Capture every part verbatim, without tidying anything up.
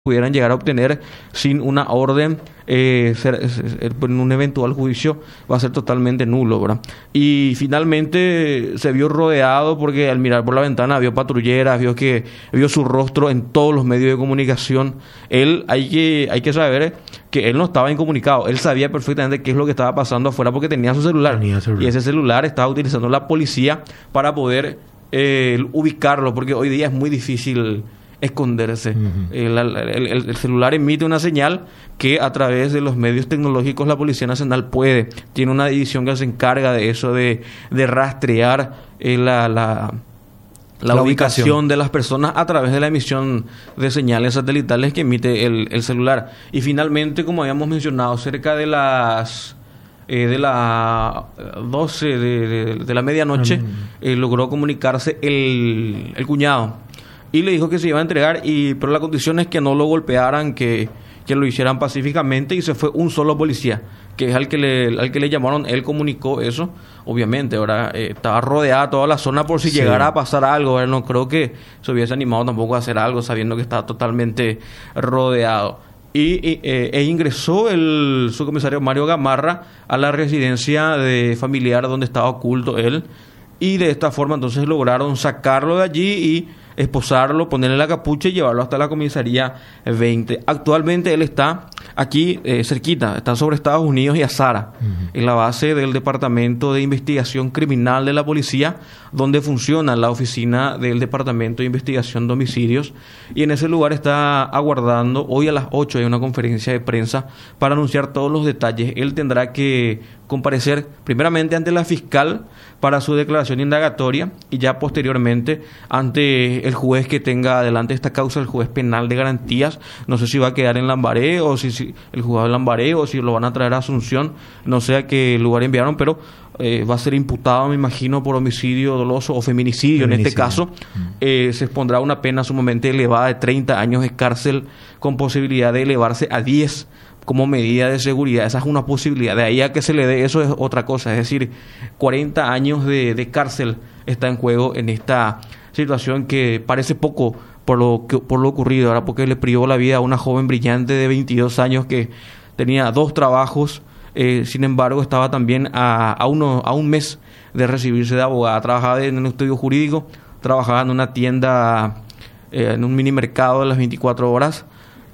pudieran llegar a obtener sin una orden eh, ser, ser, en un eventual juicio va a ser totalmente nulo, ¿verdad? Y finalmente se vio rodeado porque al mirar por la ventana vio patrulleras, vio que vio su rostro en todos los medios de comunicación. Él hay que hay que saber que él no estaba incomunicado, él sabía perfectamente qué es lo que estaba pasando afuera porque tenía su celular, tenía celular. Y ese celular estaba utilizando la policía para poder eh, ubicarlo, porque hoy día es muy difícil esconderse. Uh-huh. el, el, el celular emite una señal que a través de los medios tecnológicos la Policía Nacional puede. Tiene una división que se encarga de eso, de, de rastrear eh, la, la, la, la ubicación. ubicación de las personas a través de la emisión de señales satelitales que emite el, el celular. Y finalmente, como habíamos mencionado, cerca de las... Eh, de las doce de, de, de la medianoche, uh-huh. eh, logró comunicarse el, el cuñado. Y le dijo que se iba a entregar, y pero la condición es que no lo golpearan, que, que lo hicieran pacíficamente, y se fue un solo policía, que es al que le, al que le llamaron. Él comunicó eso, obviamente, ahora eh, estaba rodeada toda la zona por si sí. llegara a pasar algo. Él no creo que se hubiese animado tampoco a hacer algo, sabiendo que estaba totalmente rodeado. Y, y eh, e ingresó el subcomisario Mario Gamarra a la residencia de familiar donde estaba oculto él, y de esta forma entonces lograron sacarlo de allí y esposarlo, ponerle la capucha y llevarlo hasta la comisaría veinte. Actualmente él está aquí eh, cerquita, está sobre Estados Unidos y Azara, uh-huh. en la base del Departamento de Investigación Criminal de la Policía, donde funciona la oficina del Departamento de Investigación de Homicidios, y en ese lugar está aguardando. Hoy a las ocho hay una conferencia de prensa para anunciar todos los detalles. Él tendrá que comparecer primeramente ante la fiscal para su declaración indagatoria, y ya posteriormente ante el juez que tenga adelante esta causa, el juez penal de garantías. No sé si va a quedar en Lambaré o si, si el juzgado de Lambaré, o si lo van a traer a Asunción, no sé a qué lugar enviaron, pero eh, va a ser imputado, me imagino, por homicidio doloso o feminicidio, feminicidio. En este caso. Mm. Eh, se expondrá una pena sumamente elevada de treinta años de cárcel, con posibilidad de elevarse a diez como medida de seguridad. Esa es una posibilidad. De ahí a que se le dé eso es otra cosa. Es decir, cuarenta años de, de cárcel está en juego en esta situación que parece poco por lo que, por lo ocurrido ahora, porque le privó la vida a una joven brillante de veintidós años que tenía dos trabajos. Eh, sin embargo, estaba también a, a, uno, a un mes de recibirse de abogada. Trabajaba en un estudio jurídico, trabajaba en una tienda, eh, en un mini mercado de las veinticuatro horas.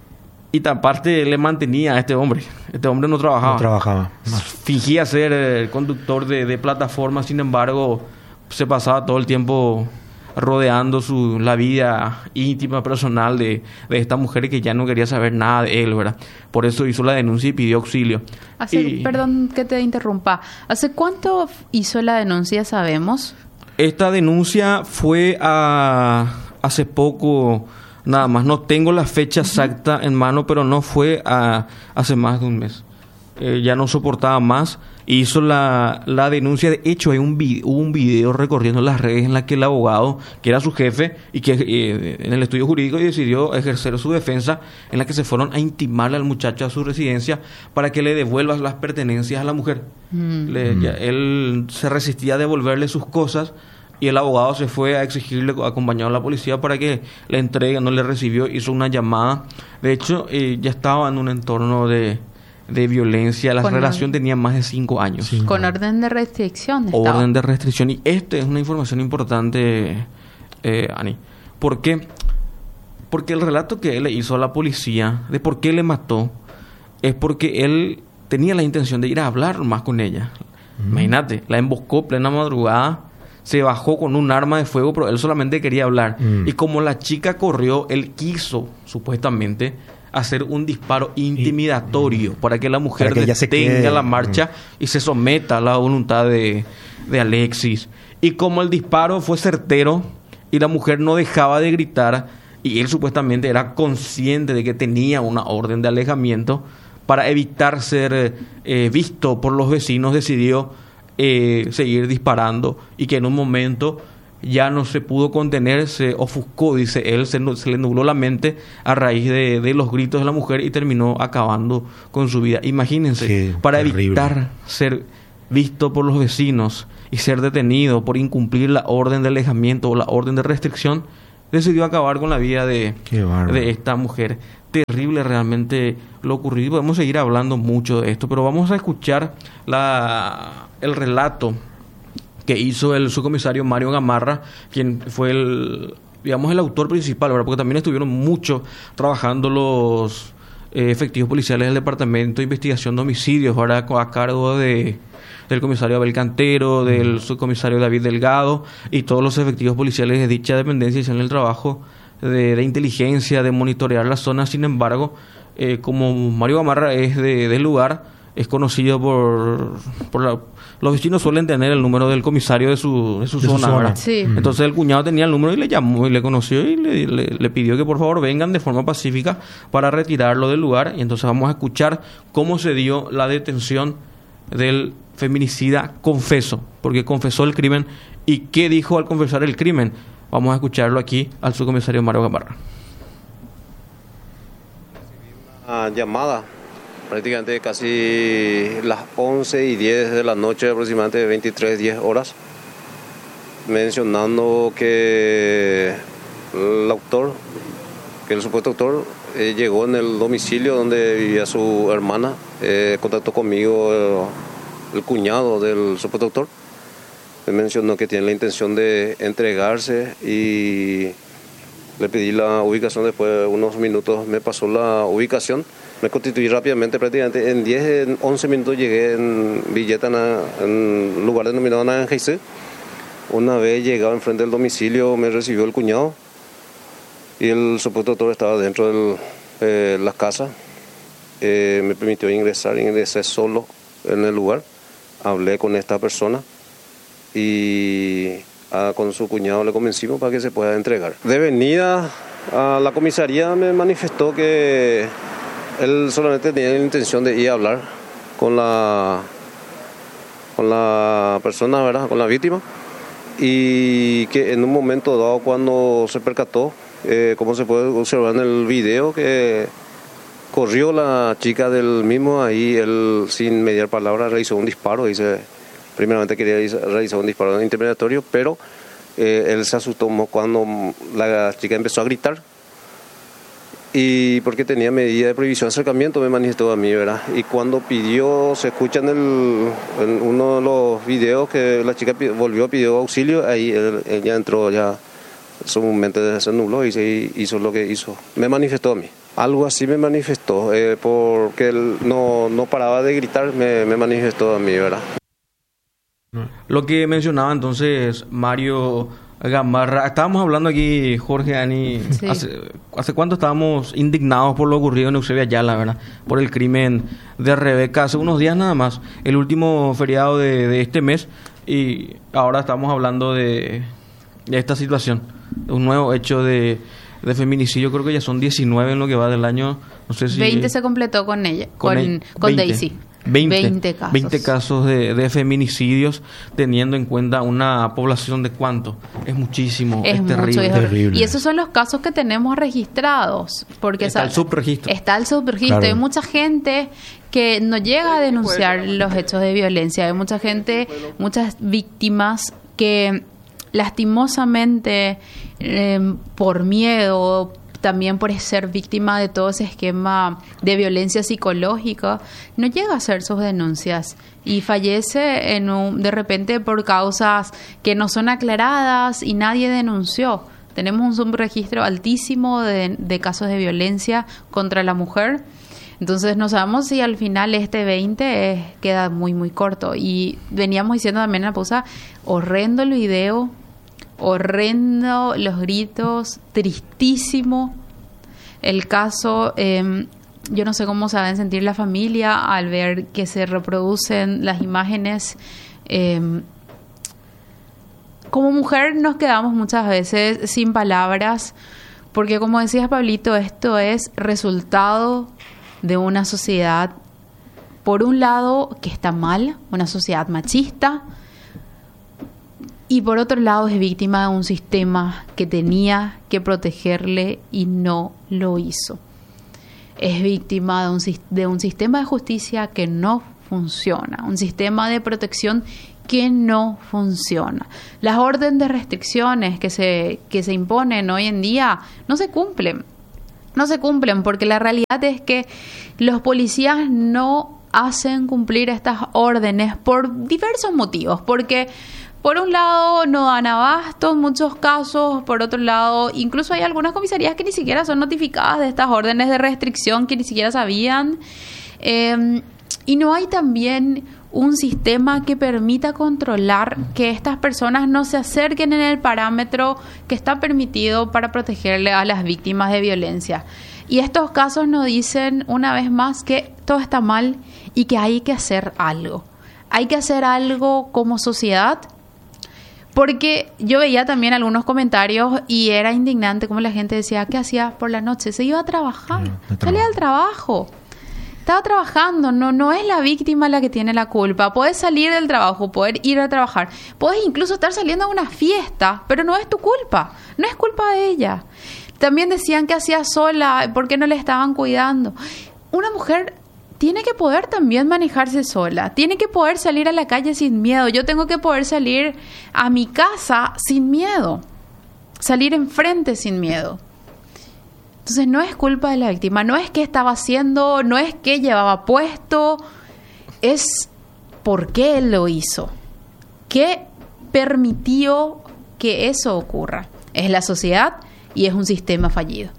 Y aparte le mantenía a este hombre. Este hombre no trabajaba. No trabajaba. No. Fingía ser el conductor de, de plataforma, sin embargo, se pasaba todo el tiempo rodeando su la vida íntima, personal de, de esta mujer, que ya no quería saber nada de él, ¿verdad? Por eso hizo la denuncia y pidió auxilio. Hace, y, perdón que te interrumpa. ¿Hace cuánto hizo la denuncia, sabemos? Esta denuncia fue a, hace poco... Nada más, no tengo la fecha exacta en mano, pero no fue a, hace más de un mes. Eh, ya no soportaba más. Hizo la, la denuncia. De hecho, hay un video, hubo un video recorriendo las redes en la que el abogado, que era su jefe, y que eh, en el estudio jurídico decidió ejercer su defensa, en la que se fueron a intimarle al muchacho a su residencia para que le devuelva las pertenencias a la mujer. Mm. Le, ya, él se resistía a devolverle sus cosas, y el abogado se fue a exigirle, acompañado a la policía, para que le entregue. No le recibió, hizo una llamada. De hecho, eh, ya estaba en un entorno de, de violencia. La relación tenía más de cinco años. Cinco. Con orden de restricción estaba. Orden de restricción. Y esta es una información importante, eh, Ani. ¿Por qué? Porque el relato que él le hizo a la policía de por qué le mató es porque él tenía la intención de ir a hablar más con ella. Mm. Imagínate, la emboscó plena madrugada, se bajó con un arma de fuego, pero él solamente quería hablar. Mm. Y como la chica corrió, él quiso, supuestamente, hacer un disparo intimidatorio y, mm. para que la mujer que detenga la marcha mm. y se someta a la voluntad de, de Alexis. Y como el disparo fue certero y la mujer no dejaba de gritar, y él supuestamente era consciente de que tenía una orden de alejamiento, para evitar ser eh, visto por los vecinos, decidió Eh, seguir disparando, y que en un momento ya no se pudo contener, se ofuscó, dice él, se, se le nubló la mente a raíz de, de los gritos de la mujer, y terminó acabando con su vida. Imagínense, sí, para terrible. Evitar ser visto por los vecinos y ser detenido por incumplir la orden de alejamiento o la orden de restricción, decidió acabar con la vida de, de esta mujer. Terrible realmente lo ocurrido. Podemos seguir hablando mucho de esto, pero vamos a escuchar la, el relato que hizo el subcomisario Mario Gamarra, quien fue el, digamos, el autor principal, ¿verdad? Porque también estuvieron mucho trabajando los eh, efectivos policiales del Departamento de Investigación de Homicidios, ¿verdad? A cargo de del comisario Abel Cantero, del subcomisario David Delgado y todos los efectivos policiales de dicha dependencia hicieron el trabajo de, de inteligencia, de monitorear la zona. Sin embargo, eh, como Mario Gamarra es de, del lugar, es conocido por, por la, los vecinos suelen tener el número del comisario de su, de su de zona, su zona. Sí. Entonces el cuñado tenía el número y le llamó y le conoció y le, le, le pidió que por favor vengan de forma pacífica para retirarlo del lugar. Y entonces vamos a escuchar cómo se dio la detención del feminicida confeso, porque confesó el crimen. ¿Y qué dijo al confesar el crimen? Vamos a escucharlo aquí al subcomisario Mario Gamarra. Una llamada prácticamente casi las once y diez de la noche, aproximadamente veintitrés, diez horas, mencionando que el autor, que el supuesto autor, eh, llegó en el domicilio donde vivía su hermana, eh, contactó conmigo eh, el cuñado del supuesto autor, me mencionó que tiene la intención de entregarse y le pedí la ubicación. Después de unos minutos me pasó la ubicación. Me constituí rápidamente, prácticamente en diez, en once minutos llegué en Villeta, en un lugar denominado Naranjaicé. Una vez llegado enfrente del domicilio me recibió el cuñado y el supuesto autor estaba dentro de eh, la casa. Eh, me permitió ingresar, ingresé solo en el lugar, hablé con esta persona y a, con su cuñado le convencimos para que se pueda entregar. De venida a la comisaría me manifestó que él solamente tenía la intención de ir a hablar con la, con la persona, ¿verdad? Con la víctima, y que en un momento dado cuando se percató, eh, como se puede observar en el video, que corrió la chica del mismo, ahí él sin mediar palabra realizó un disparo. Dice, primeramente quería realizar un disparo interpretatorio, pero eh, él se asustó cuando la chica empezó a gritar. Y porque tenía medida de prohibición de acercamiento, me manifestó a mí, ¿verdad? Y cuando pidió, se escucha en, el, en uno de los videos que la chica volvió, pidió auxilio, ahí él, ella entró ya, su mente se nubló y se hizo lo que hizo. Me manifestó a mí. Algo así me manifestó, eh, porque él no, no paraba de gritar, me, me manifestó a mí, ¿verdad? Lo que mencionaba entonces Mario Gamarra, estábamos hablando aquí, Jorge, Ani, sí. hace, hace cuánto estábamos indignados por lo ocurrido en Eusebio Ayala, ¿verdad? Por el crimen de Rebeca, hace unos días nada más, el último feriado de, de este mes, y ahora estamos hablando de, de esta situación, de un nuevo hecho de, de feminicidio. Creo que ya son diecinueve en lo que va del año, no sé si... veinte se completó con ella, con, con, el, con Daisy. veinte, veinte casos. veinte casos de, de feminicidios, teniendo en cuenta una población de cuánto. Es muchísimo, es, es mucho, terrible. Es terrible. Y esos son los casos que tenemos registrados. Porque está el subregistro. Está el subregistro. Claro. Hay mucha gente que no llega a denunciar los hechos de violencia. Hay mucha gente, muchas víctimas que lastimosamente eh, por miedo, también por ser víctima de todo ese esquema de violencia psicológica, no llega a hacer sus denuncias y fallece en un, de repente por causas que no son aclaradas y nadie denunció. Tenemos un subregistro altísimo de, de casos de violencia contra la mujer. Entonces no sabemos si al final este veinte es, queda muy muy corto. Y veníamos diciendo también en la pausa, horrendo el video, horrendo los gritos, tristísimo el caso. Eh, yo no sé cómo se va a sentir la familia al ver que se reproducen las imágenes. Eh, como mujer nos quedamos muchas veces sin palabras, porque como decías, Pablito, esto es resultado de una sociedad, por un lado, que está mal, una sociedad machista, y por otro lado es víctima de un sistema que tenía que protegerle y no lo hizo. Es víctima de un, de un sistema de justicia que no funciona, un sistema de protección que no funciona. Las órdenes de restricciones que se, que se imponen hoy en día no se cumplen. No se cumplen porque la realidad es que los policías no hacen cumplir estas órdenes por diversos motivos. Porque por un lado no dan abasto en muchos casos, por otro lado incluso hay algunas comisarías que ni siquiera son notificadas de estas órdenes de restricción, que ni siquiera sabían. Eh, y no hay también un sistema que permita controlar que estas personas no se acerquen en el parámetro que está permitido para protegerle a las víctimas de violencia. Y estos casos nos dicen una vez más que todo está mal y que hay que hacer algo. Hay que hacer algo como sociedad, porque yo veía también algunos comentarios y era indignante como la gente decía, ¿qué hacía por la noche? Se iba a trabajar, no, salía al trabajo. Estaba trabajando, no, no es la víctima la que tiene la culpa. Puedes salir del trabajo, poder ir a trabajar. Puedes incluso estar saliendo a una fiesta, pero no es tu culpa. No es culpa de ella. También decían que hacía sola, ¿por qué no le estaban cuidando? Una mujer tiene que poder también manejarse sola. Tiene que poder salir a la calle sin miedo. Yo tengo que poder salir a mi casa sin miedo. Salir enfrente sin miedo. Entonces no es culpa de la víctima, no es qué estaba haciendo, no es qué llevaba puesto, es por qué él lo hizo, qué permitió que eso ocurra. Es la sociedad y es un sistema fallido.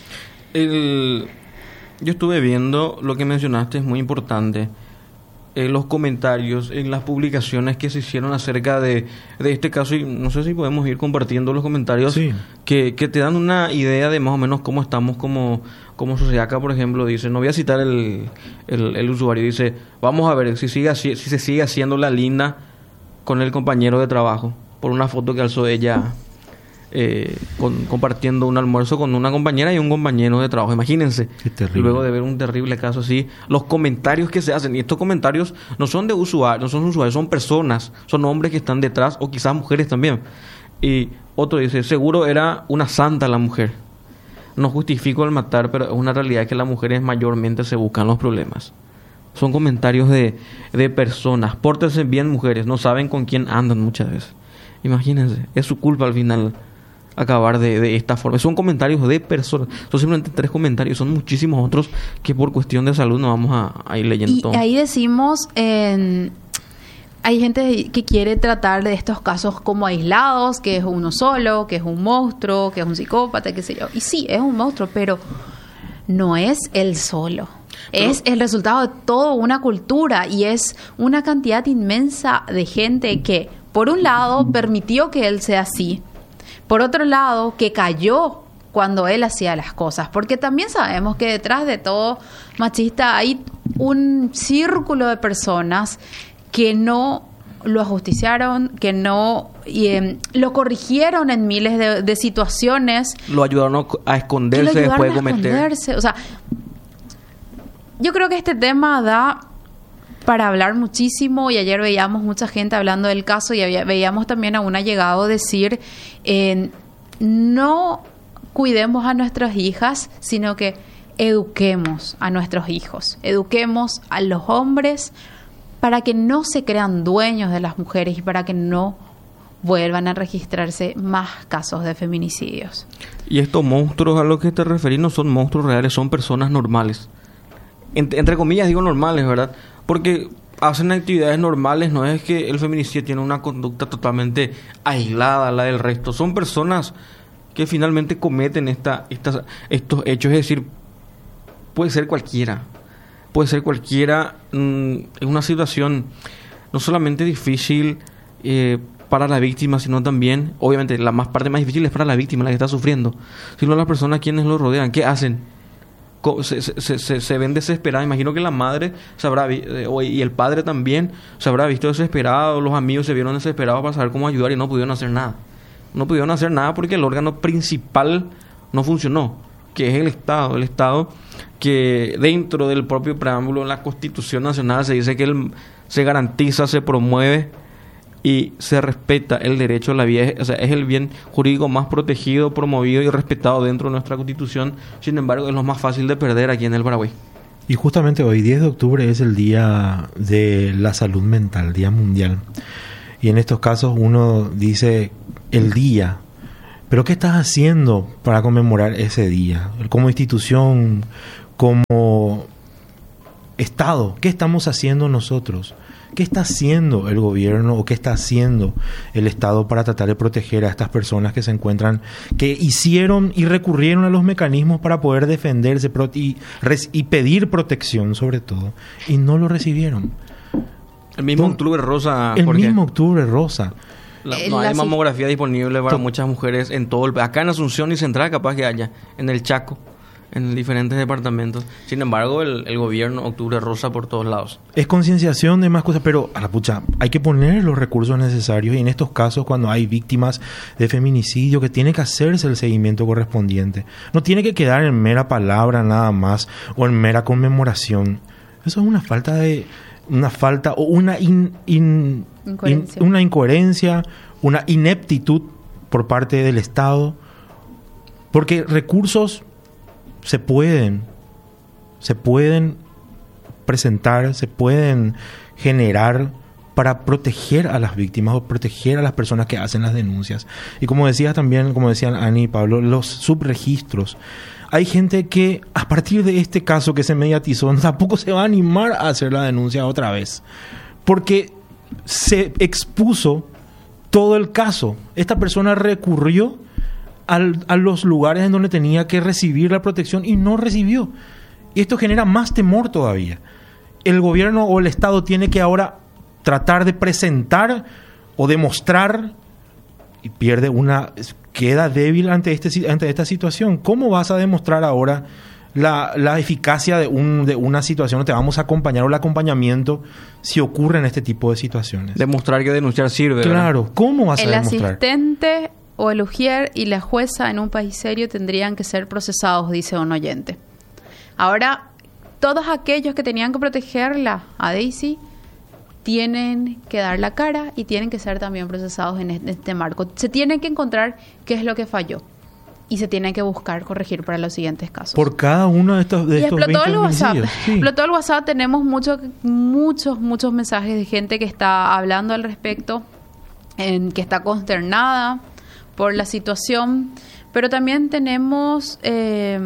El, yo estuve viendo lo que mencionaste, es muy importante. En los comentarios, en las publicaciones que se hicieron acerca de, de este caso, y no sé si podemos ir compartiendo los comentarios, sí, que, que te dan una idea de más o menos cómo estamos como, como sociedad. Acá, por ejemplo, dice, no voy a citar el, el, el usuario, dice, vamos a ver si, sigue, si se sigue haciendo la linda con el compañero de trabajo, por una foto que alzó ella eh, con, compartiendo un almuerzo con una compañera y un compañero de trabajo. Imagínense, luego de ver un terrible caso así, los comentarios que se hacen, y estos comentarios no son de usuarios, no son usuarios, son personas, son hombres que están detrás, o quizás mujeres también. Y otro dice, seguro era una santa la mujer. No justifico el matar, pero es una realidad que las mujeres mayormente se buscan los problemas. Son comentarios de, de personas. Pórtense bien, mujeres, no saben con quién andan muchas veces. Imagínense, es su culpa al final acabar de, de esta forma. Son comentarios de personas. Son simplemente tres comentarios. Son muchísimos otros que por cuestión de salud no vamos a, a ir leyendo y todo. Ahí decimos, eh, hay gente que quiere tratar de estos casos como aislados, que es uno solo, que es un monstruo, que es un psicópata, qué sé yo. Y sí, es un monstruo, pero no es él solo. Pero es el resultado de toda una cultura y es una cantidad inmensa de gente que, por un lado, permitió que él sea así. Por otro lado, que cayó cuando él hacía las cosas. Porque también sabemos que detrás de todo machista hay un círculo de personas que no lo ajusticiaron, que no y, eh, lo corrigieron en miles de, de situaciones. Lo ayudaron a esconderse después de cometer. Esconderse. O sea, yo creo que este tema da para hablar muchísimo, y ayer veíamos mucha gente hablando del caso y había, veíamos también a un allegado decir eh, no cuidemos a nuestras hijas, sino que eduquemos a nuestros hijos, eduquemos a los hombres para que no se crean dueños de las mujeres y para que no vuelvan a registrarse más casos de feminicidios. Y estos monstruos a los que te referís no son monstruos reales, son personas normales. Entre, entre comillas digo normales, ¿verdad? Porque hacen actividades normales, no es que el feminicidio tiene una conducta totalmente aislada a la del resto. Son personas que finalmente cometen esta, estas, estos hechos, es decir, puede ser cualquiera. Puede ser cualquiera mmm, en una situación no solamente difícil eh, para la víctima, sino también, obviamente, la más parte más difícil es para la víctima, la que está sufriendo, sino las personas quienes lo rodean. ¿Qué hacen? Se, se, se, se ven desesperadas. Imagino que la madre se habrá vi- y el padre también se habrá visto desesperado, los amigos se vieron desesperados para saber cómo ayudar y no pudieron hacer nada. No pudieron hacer nada porque el órgano principal no funcionó, que es el Estado. El Estado que dentro del propio preámbulo en la Constitución Nacional se dice que él se garantiza, se promueve y se respeta el derecho a la vida. O sea, es el bien jurídico más protegido, promovido y respetado dentro de nuestra Constitución. Sin embargo, es lo más fácil de perder aquí en el Paraguay. Y justamente hoy, diez de octubre, es el Día de la Salud Mental, Día Mundial. Y en estos casos uno dice el día. Pero ¿qué estás haciendo para conmemorar ese día? Como institución, como Estado, ¿qué estamos haciendo nosotros? ¿Qué está haciendo el gobierno o qué está haciendo el Estado para tratar de proteger a estas personas que se encuentran, que hicieron y recurrieron a los mecanismos para poder defenderse y, y pedir protección sobre todo, y no lo recibieron? El mismo Don, Octubre Rosa. El mismo Octubre Rosa. La, no hay mamografía disponible para muchas mujeres en todo el... Acá en Asunción y Central capaz que haya, en el Chaco, en diferentes departamentos. Sin embargo, el, el gobierno Octubre Rosa por todos lados. Es concienciación de más cosas, pero a la pucha, hay que poner los recursos necesarios, y en estos casos cuando hay víctimas de feminicidio, que tiene que hacerse el seguimiento correspondiente. No tiene que quedar en mera palabra nada más o en mera conmemoración. Eso es una falta de... una falta o una in, in, incoherencia. In, una incoherencia, una ineptitud por parte del Estado, porque recursos se pueden se pueden presentar, se pueden generar para proteger a las víctimas o proteger a las personas que hacen las denuncias. Y como decías también, como decían Ani y Pablo, los subregistros. Hay gente que a partir de este caso que se mediatizó tampoco se va a animar a hacer la denuncia otra vez, porque se expuso todo el caso. Esta persona recurrió al, a los lugares en donde tenía que recibir la protección y no recibió. Y esto genera más temor todavía. El gobierno o el Estado tiene que ahora tratar de presentar o demostrar, y pierde una... queda débil ante este ante esta situación. ¿Cómo vas a demostrar ahora la, la eficacia de, un, de una situación? Te vamos a acompañar, o el acompañamiento si ocurren este tipo de situaciones. Demostrar que denunciar sirve. Claro. ¿verdad? ¿Cómo vas el a demostrar? El asistente o el ujier y la jueza en un país serio tendrían que ser procesados, dice un oyente. Ahora, todos aquellos que tenían que protegerla a Daisy tienen que dar la cara y tienen que ser también procesados en este marco. Se tiene que encontrar qué es lo que falló y se tiene que buscar corregir para los siguientes casos. Por cada uno de estos de y estos explotó el WhatsApp. Sí. Explotó el WhatsApp. Tenemos muchos, muchos, muchos mensajes de gente que está hablando al respecto, en, que está consternada por la situación, pero también tenemos eh,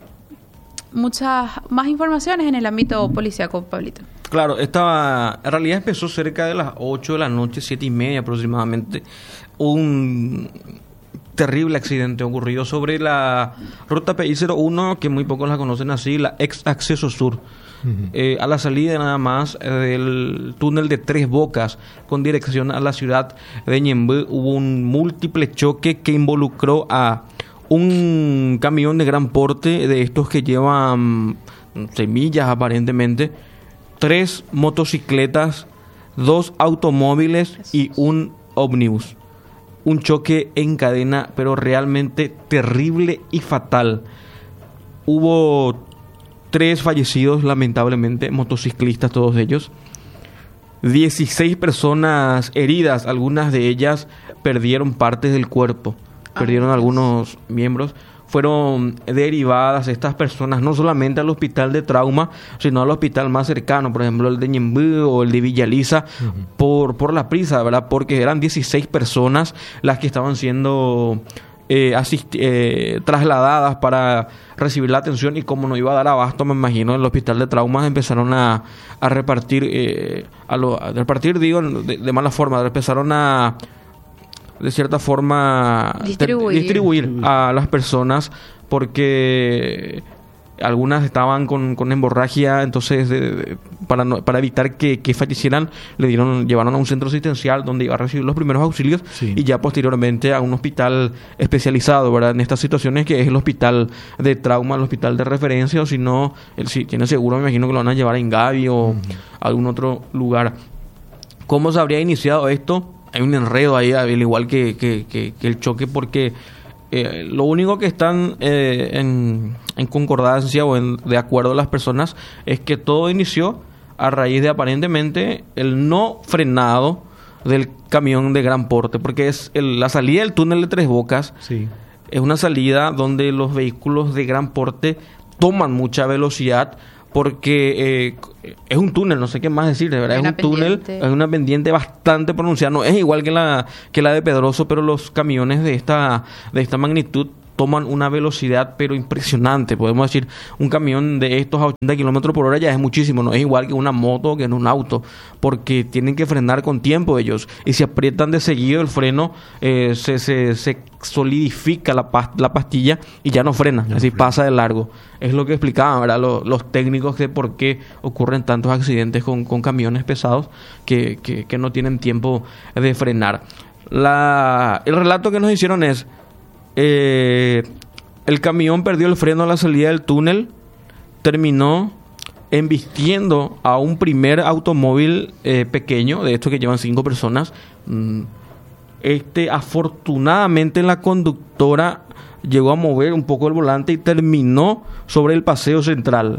muchas más informaciones en el ámbito policíaco, Pablito. Claro, estaba, en realidad empezó cerca de las ocho de la noche, siete y media aproximadamente, un terrible accidente ocurrido sobre la ruta P I cero uno, que muy pocos la conocen así, la ex Acceso Sur. Uh-huh. Eh, a la salida nada más eh, del túnel de Tres Bocas con dirección a la ciudad de Ñemby hubo un múltiple choque que involucró a un camión de gran porte, de estos que llevan semillas aparentemente, tres motocicletas, dos automóviles y un ómnibus. Un choque en cadena, pero realmente terrible y fatal. Hubo tres fallecidos, lamentablemente, motociclistas todos ellos. dieciséis personas heridas, algunas de ellas perdieron partes del cuerpo, perdieron Ay, algunos miembros. Fueron derivadas estas personas no solamente al hospital de trauma, sino al hospital más cercano, por ejemplo el de Ñemby o el de Villa Elisa, uh-huh. por, por la prisa, ¿verdad? Porque eran dieciséis personas las que estaban siendo eh, asist- eh, trasladadas para recibir la atención, y como no iba a dar abasto, me imagino, en el hospital de traumas empezaron a, a repartir, eh, a, lo, a repartir, digo, de, de mala forma, empezaron a... de cierta forma distribuir. Te, distribuir a las personas, porque algunas estaban con, con hemorragia, entonces de, de, para no, para evitar que, que fallecieran, le dieron llevaron a un centro asistencial donde iba a recibir los primeros auxilios, sí. y ya posteriormente a un hospital especializado, ¿verdad?, en estas situaciones, que es el hospital de trauma, el hospital de referencia, o si no, el, si tiene seguro, me imagino que lo van a llevar a Ingavi o uh-huh. a algún otro lugar. ¿Cómo se habría iniciado esto? Hay un enredo ahí, al igual que, que, que, que el choque, porque eh, lo único que están eh, en, en concordancia o en, de acuerdo a las personas es que todo inició a raíz de aparentemente el no frenado del camión de gran porte, porque es el, la salida del túnel de Tres Bocas. Sí. Es una salida donde los vehículos de gran porte toman mucha velocidad porque eh, es un túnel, no sé qué más decir, de verdad, es un túnel, pendiente. es una pendiente bastante pronunciada, no es igual que la que la de Pedroso, pero los camiones de esta de esta magnitud toman una velocidad pero impresionante. Podemos decir, un camión de estos a ochenta kilómetros por hora ya es muchísimo, no es igual que una moto que en un auto, porque tienen que frenar con tiempo ellos, y si aprietan de seguido el freno, eh, se, se, se solidifica la, pas- la pastilla y ya no frena, Ya así no frena. pasa de largo. Es lo que explicaban, ¿verdad? Los, los técnicos, de por qué ocurren tantos accidentes con, con camiones pesados que, que, que no tienen tiempo de frenar. La, el relato que nos hicieron es: Eh, el camión perdió el freno a la salida del túnel, terminó embistiendo a un primer automóvil eh, pequeño, de estos que llevan cinco personas. Mm, Este, afortunadamente, la conductora llegó a mover un poco el volante y terminó sobre el paseo central.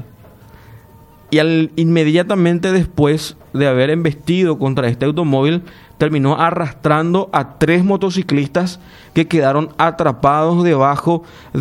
Y al, inmediatamente después de haber embestido contra este automóvil, terminó arrastrando a tres motociclistas que quedaron atrapados debajo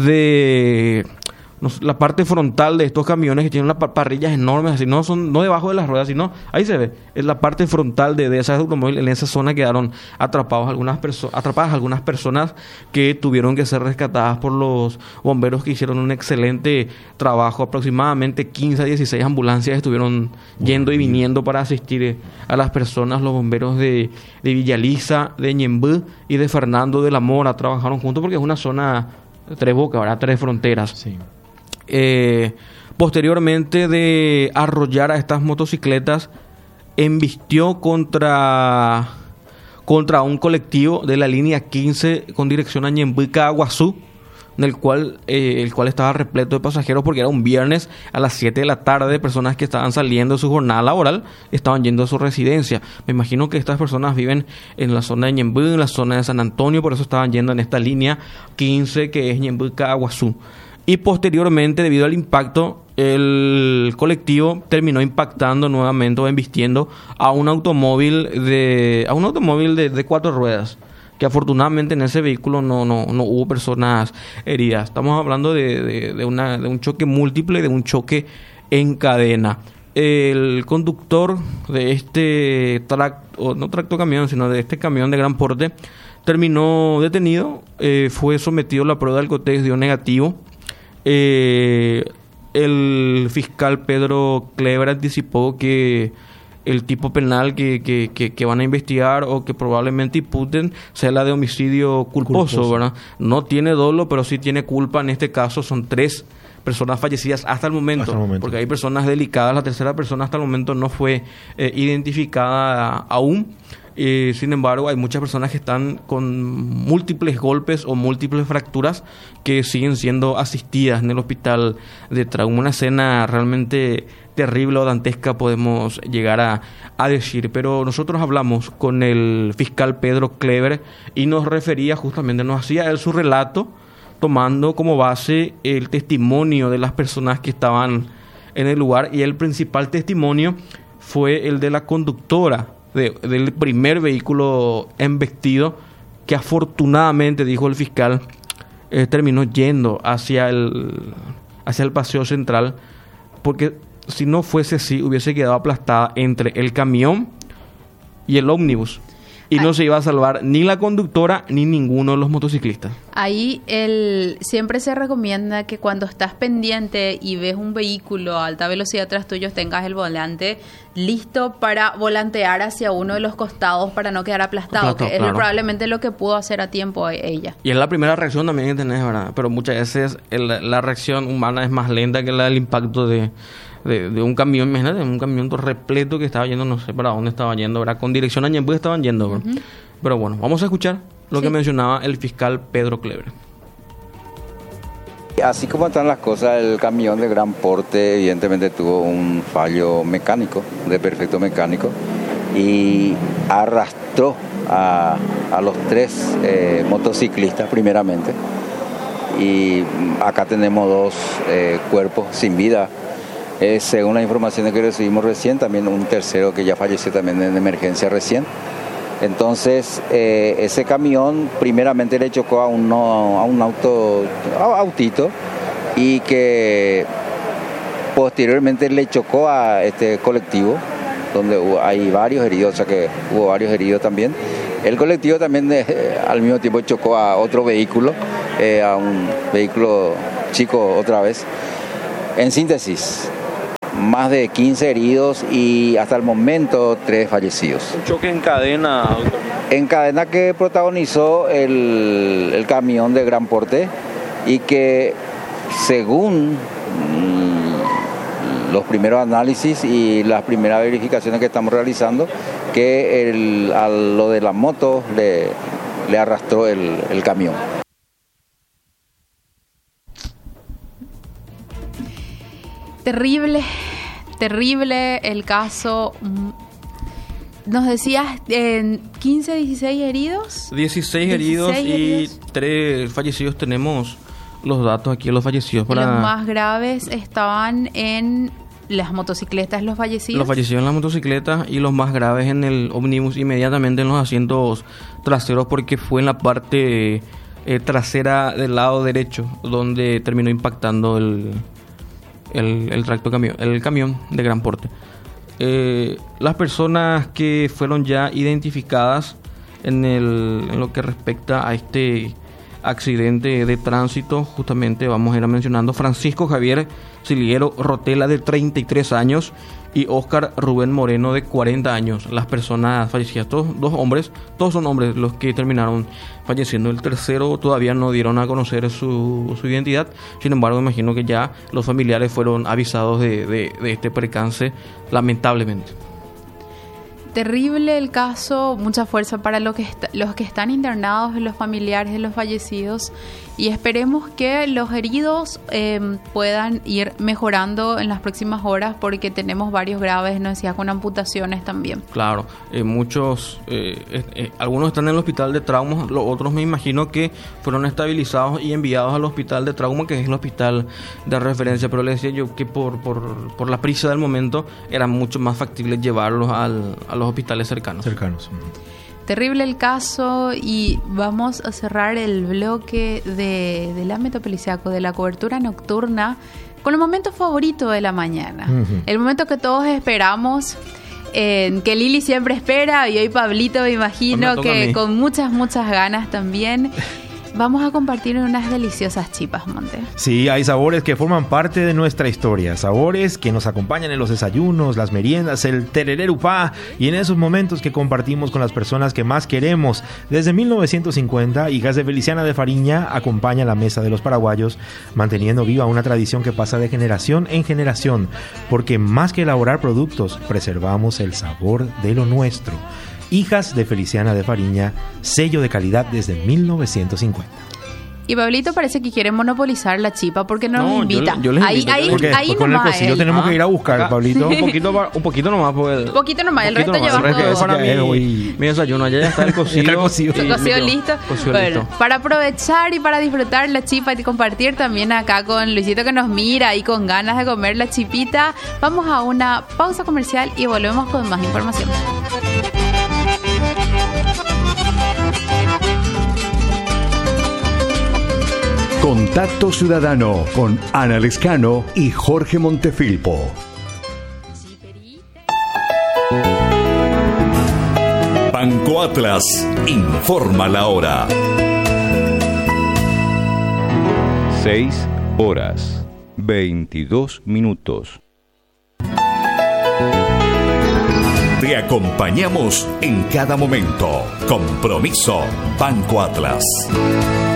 de no sé, la parte frontal de estos camiones, que tienen unas pa- parrillas enormes, así, no son no debajo de las ruedas, sino ahí se ve, en la parte frontal de, de ese automóvil. En esa zona quedaron atrapados algunas perso- atrapadas algunas personas que tuvieron que ser rescatadas por los bomberos, que hicieron un excelente trabajo. Aproximadamente quince a dieciséis ambulancias estuvieron yendo y viniendo para asistir eh, a las personas. Los bomberos de, de Villaliza, de Ñemby y de Fernando de la Mora trabajaron juntos, porque es una zona tres bocas, ¿verdad? Tres fronteras. Sí. Eh, posteriormente de arrollar a estas motocicletas, embistió contra contra un colectivo de la línea quince con dirección a Ñemby, Caaguazú, en el cual eh, el cual estaba repleto de pasajeros, porque era un viernes a las siete de la tarde. Personas que estaban saliendo de su jornada laboral estaban yendo a su residencia. Me imagino que estas personas viven en la zona de Ñemby, en la zona de San Antonio, por eso estaban yendo en esta línea quince, que es Ñemby, Caaguazú. Y posteriormente, debido al impacto, el colectivo terminó impactando nuevamente o embistiendo a un automóvil de a un automóvil de, de cuatro ruedas, que afortunadamente en ese vehículo no, no, no hubo personas heridas. Estamos hablando de, de, de, una, de un choque múltiple, de un choque en cadena. El conductor de este tracto, no tracto camión, sino de este camión de gran porte, terminó detenido, eh, fue sometido a la prueba del alcotés, dio negativo. Eh, el fiscal Pedro Kleber anticipó que el tipo penal que, que, que, que van a investigar o que probablemente imputen sea la de homicidio culposo, Culposo. ¿verdad? No tiene dolo, pero sí tiene culpa. En este caso son tres personas fallecidas hasta el momento, Hasta el momento. porque hay personas delicadas. La tercera persona hasta el momento no fue eh, identificada aún. Eh, sin embargo, hay muchas personas que están con múltiples golpes o múltiples fracturas que siguen siendo asistidas en el hospital de trauma. Una escena realmente terrible o dantesca, podemos llegar a, a decir. Pero nosotros hablamos con el fiscal Pedro Kleber y nos refería justamente, nos hacía él su relato, tomando como base el testimonio de las personas que estaban en el lugar, y el principal testimonio fue el de la conductora de, del primer vehículo embestido, que afortunadamente, dijo el fiscal, eh, terminó yendo hacia el hacia el paseo central, porque si no fuese así hubiese quedado aplastada entre el camión y el ómnibus, y no se iba a salvar ni la conductora ni ninguno de los motociclistas. Ahí el, siempre se recomienda que cuando estás pendiente y ves un vehículo a alta velocidad tras tuyo, tengas el volante listo para volantear hacia uno de los costados para no quedar aplastado, Aplastado, que es claro. probablemente lo que pudo hacer a tiempo ella. Y es la primera reacción también que tenés, ¿verdad? Pero muchas veces el- la reacción humana es más lenta que la del impacto de, de, de un camión. Imagínate, un camión todo repleto que estaba yendo, no sé para dónde estaba yendo, ¿verdad? Con dirección a Ñemby estaban yendo, ¿verdad? Ujú. Pero bueno, vamos a escuchar lo Sí. que mencionaba el fiscal Pedro Kleber. Así como están las cosas, el camión de gran porte evidentemente tuvo un fallo mecánico, de perfecto mecánico, y arrastró a, a los tres eh, motociclistas primeramente. Y mm, acá tenemos dos eh, cuerpos sin vida. Eh, según las informaciones que recibimos recién, también un tercero que ya falleció también en emergencia recién. Entonces, eh, ese camión primeramente le chocó a, uno, a un auto, a autito, y que posteriormente le chocó a este colectivo, donde hubo, hay varios heridos, o sea que hubo varios heridos también. El colectivo también eh, al mismo tiempo chocó a otro vehículo, eh, a un vehículo chico otra vez. En síntesis, más de quince heridos y hasta el momento tres fallecidos. Un choque en cadena, doctor. En cadena que protagonizó el, el camión de gran porte y que según mmm, los primeros análisis y las primeras verificaciones que estamos realizando, que el, a lo de la moto le, le arrastró el, el camión. Terrible, terrible el caso. Nos decías eh, quince, dieciséis heridos. dieciséis heridos y tres fallecidos. Tenemos los datos aquí de los fallecidos. Para... Los más graves estaban en las motocicletas, los fallecidos. Los fallecidos en las motocicletas y los más graves en el ómnibus, inmediatamente en los asientos traseros, porque fue en la parte eh, trasera del lado derecho donde terminó impactando el... El, el tracto camión, el camión de gran porte. Eh, las personas que fueron ya identificadas en, el, en lo que respecta a este accidente de tránsito, justamente vamos a ir mencionando Francisco Javier Siliero Rotela, de treinta y tres años, y Óscar Rubén Moreno, de cuarenta años. Las personas fallecidas, todos dos hombres, todos son hombres los que terminaron falleciendo. El tercero todavía no dieron a conocer su, su identidad. Sin embargo, imagino que ya los familiares fueron avisados de, de, de este percance, lamentablemente. Terrible el caso, mucha fuerza para lo que está, los que están internados, los familiares de los fallecidos, y esperemos que los heridos eh, puedan ir mejorando en las próximas horas, porque tenemos varios graves, nos decía, con amputaciones también. Claro, eh, muchos, eh, eh, algunos están en el hospital de trauma, los otros me imagino que fueron estabilizados y enviados al hospital de trauma, que es el hospital de referencia, pero le decía yo que por, por, por la prisa del momento era mucho más factible llevarlos al, a los hospitales cercanos. Cercanos. Terrible el caso, y vamos a cerrar el bloque de, del ámbito policíaco, de la cobertura nocturna, con el momento favorito de la mañana. Uh-huh. El momento que todos esperamos, eh, que Lili siempre espera, y hoy Pablito me imagino que con muchas, muchas ganas también. Vamos a compartir unas deliciosas chipas, Monte. Sí, hay sabores que forman parte de nuestra historia, sabores que nos acompañan en los desayunos, las meriendas, el terererupá, y en esos momentos que compartimos con las personas que más queremos. Desde mil novecientos cincuenta, Hijas de Feliciana de Fariña acompaña la mesa de los paraguayos, manteniendo viva una tradición que pasa de generación en generación, porque más que elaborar productos, preservamos el sabor de lo nuestro. Hijas de Feliciana de Fariña, sello de calidad desde mil novecientos cincuenta. Y Pablito parece que quiere monopolizar la chipa porque no, no nos invita. Yo, yo les invito. Ahí, ahí, ahí pues con el cosillo tenemos ah, que ir a buscar, acá, Pablito. Un poquito, un poquito nomás. Pues, un poquito nomás, el poquito resto nomás, llevas todo. Para mi, mi desayuno, allá ya está el cocido. el cocido, el cocido listo. Cocido bueno, listo. Para aprovechar y para disfrutar la chipa y compartir también acá con Luisito, que nos mira y con ganas de comer la chipita, vamos a una pausa comercial y volvemos con más información. Contacto Ciudadano con Ana Lescano y Jorge Montefilpo. Banco Atlas informa la hora. Seis horas, veintidós minutos. Te acompañamos en cada momento. Compromiso Banco Atlas.